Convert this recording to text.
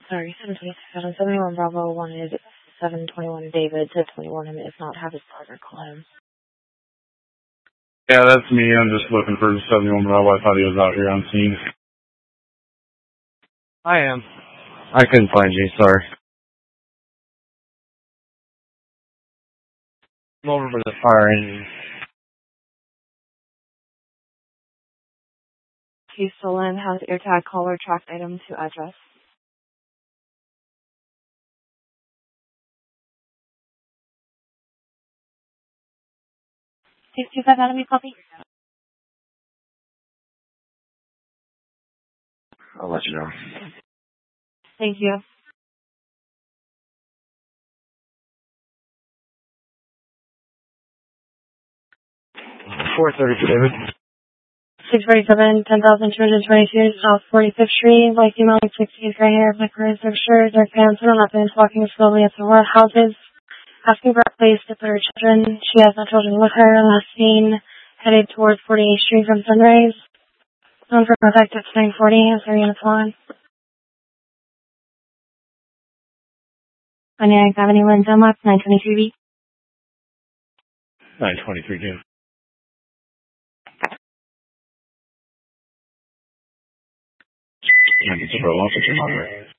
Sorry, 726 71 Bravo wanted 721 David to 21 him, if not have his partner call him. Yeah, that's me. I'm just looking for 71 Bravo. I thought he was out here on scene. I am. I couldn't find you, sorry. I'm over for the fire engine. He's stolen, has AirTag caller tracked item to address. Please do that out of me, copy. I'll let you know. Thank you. 432, David. 647, 10,222, South 45th Street, white female, 60s, gray hair, black hair, dark shirt, dark pants, and weapons, walking slowly at the houses, asking for a place to put her children. She has no children with her, last seen headed towards 48th Street from Sunrise. Known for contact at 940, as Ariana Swan. 29th Avenue, Lynn Dunlop, 923B. 923, Jim. I can throw off at your mother.